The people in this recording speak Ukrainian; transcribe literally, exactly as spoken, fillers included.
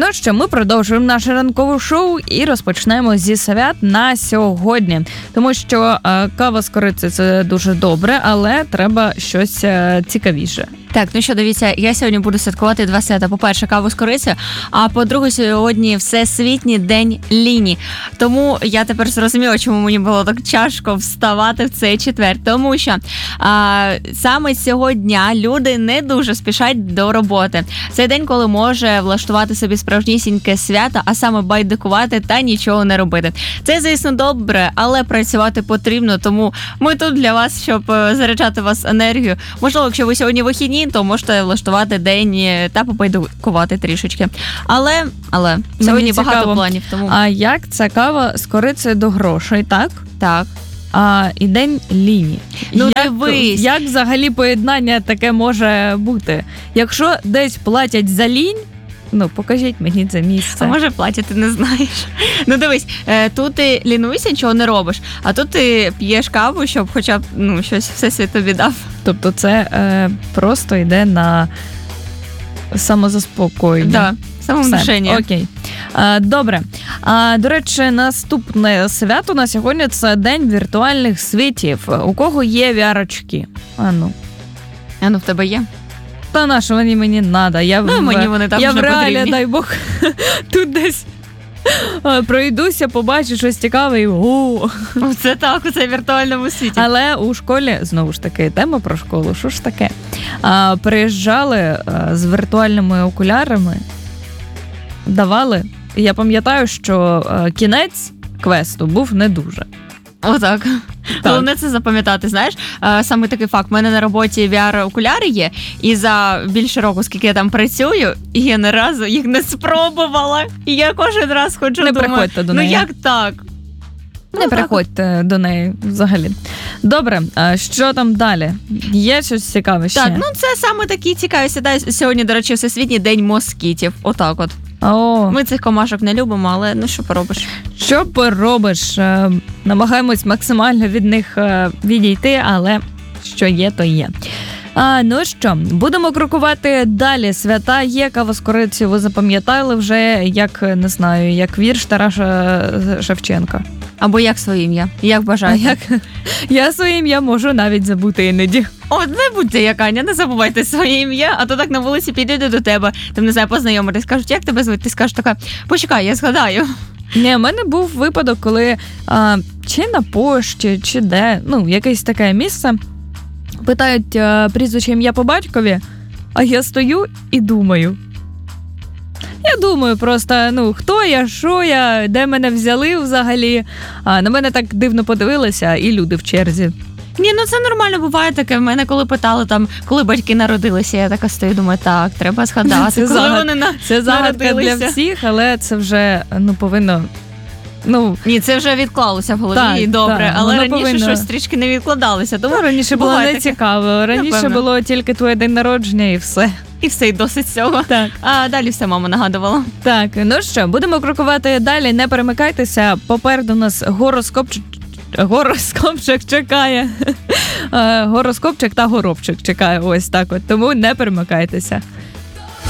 що, ми продовжуємо наше ранкове шоу і розпочнемо зі свят на сьогодні. Тому що е, кава з кориці – це дуже добре, але треба щось е, цікавіше. Так, ну що, дивіться, я сьогодні буду святкувати два свята. По-перше, каву з корицею, а по-друге, сьогодні Всесвітній день лінії. Тому я тепер зрозуміла, чому мені було так тяжко вставати в цей четвер. Тому що а, саме з цього дня люди не дуже спішать до роботи. Цей день, коли може влаштувати собі справжнісіньке свято, а саме байдикувати та нічого не робити. Це, звісно, добре, але працювати потрібно, тому ми тут для вас, щоб заряджати вас енергію. Можливо, якщо ви сьогодні вихідні, то можете влаштувати день та попайдукувати трішечки. Але, але сьогодні цікаво, багато планів. Тому... А як ця кава з корицею до грошей, так? Так. А, і день лінії. Ну, як, дивись. Як взагалі поєднання таке може бути? Якщо десь платять за лінь, ну, покажіть мені це місце. А може платять, ти не знаєш. Ну, дивись, тут ти лінуєшся, нічого не робиш, а тут ти п'єш каву, щоб хоча б ну, щось всесвіт тобі дав. Тобто це е, просто йде на самозаспокоєння. Так, да, самовнушення. Окей. А, добре. А, до речі, наступне свято на сьогодні – це День віртуальних світів. У кого є ві ар-очки? А ну. А ну, в тебе є? Та на що вони мені надо? Я ну, в, мені вони там я вже в реалі, потрібні. дай Бог, тут десь пройдуся, побачу щось цікаве і о. Це так, у цей віртуальному світі. Але у школі, знову ж таки, тема про школу, що ж таке? А, приїжджали а, з віртуальними окулярами, давали. І я пам'ятаю, що а, кінець квесту був не дуже. Отак. Головне це запам'ятати, знаєш. Саме такий факт. У мене на роботі ві ар-окуляри є, і за більше року, скільки я там працюю, і я ні разу їх не спробувала. І я кожен раз ходжу, не думаю, приходьте до ну неї. як так? Не ну, приходьте так. до неї взагалі. Добре, а що там далі? Є щось цікаве ще? Так, ну це саме такі цікаві свята. Сьогодні, до речі, Всесвітній день москітів. Отак от. О. Ми цих комашок не любимо, але ну що поробиш? Що поробиш? Намагаємось максимально від них відійти, але що є, то є. А, ну що, будемо крокувати далі. Свята є, кава з корицею ви запам'ятали вже, як, не знаю, як вірш Тараса Шевченка. Або як своє ім'я, як бажаєте. Як... Я своє ім'я можу навіть забути іноді. О, не будьте як Аня, не забувайте своє ім'я, а то так на вулиці підійде до тебе, там, не знаю, познайомитись, скажуть, як тебе звуть? Ти скажеш така, почекай, я згадаю. Ні, у мене був випадок, коли а, чи на пошті, чи де, ну, якесь таке місце, питають а, прізвище ім'я по батькові, а я стою і думаю. Я думаю просто, ну, хто я, що я, де мене взяли взагалі. А, на мене так дивно подивилися і люди в черзі. Ні, ну це нормально буває таке. В мене коли питали там, коли батьки народилися, я така стою, думаю, так, треба згадати, це коли загад... вони на... Це загадка народилися. для всіх, але це вже, ну, повинно... Ну, ні, це вже відклалося в голові, так, і добре, так, але раніше повинно... щось трішки не відкладалося. Тому ну, раніше було не цікаво, раніше Напевно. було тільки твоє день народження і все. І все, і досить цього. Так. А далі все мама нагадувала. Так, ну що, будемо крокувати далі, не перемикайтеся, попереду нас гороскоп... Гороскопчик чекає. Гороскопчик та горобчик чекає, ось так от, тому не перемикайтеся.